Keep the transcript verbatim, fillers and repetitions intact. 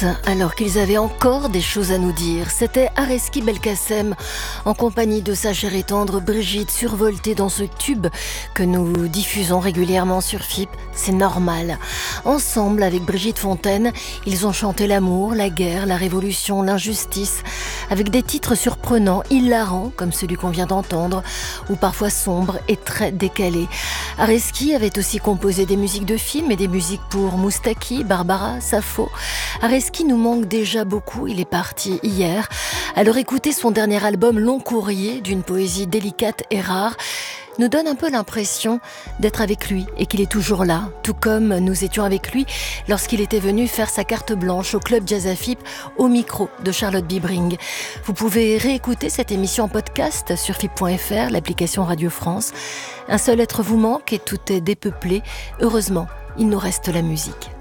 Alors qu'ils avaient encore des choses à nous dire. C'était Areski Belkacem en compagnie de sa chère et tendre Brigitte, survoltée dans ce tube que nous diffusons régulièrement sur F I P. C'est normal. Ensemble, avec Brigitte Fontaine, ils ont chanté l'amour, la guerre, la révolution, l'injustice, avec des titres surprenants, hilarants, comme celui qu'on vient d'entendre, ou parfois sombres et très décalés. Areski avait aussi composé des musiques de films et des musiques pour Moustaki, Barbara, Sappho. Areski nous manque déjà beaucoup, il est parti hier. Alors écouter son dernier album Long Courrier, d'une poésie délicate et rare, nous donne un peu l'impression d'être avec lui et qu'il est toujours là, tout comme nous étions avec lui lorsqu'il était venu faire sa carte blanche au Club Jazz à F I P au micro de Charlotte Bibring. Vous pouvez réécouter cette émission en podcast sur F I P point F R, l'application Radio France. Un seul être vous manque et tout est dépeuplé. Heureusement, il nous reste la musique.